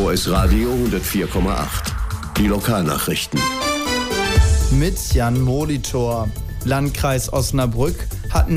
VS Radio 104,8. Die Lokalnachrichten. Mit Jan Molitor. Landkreis Osnabrück.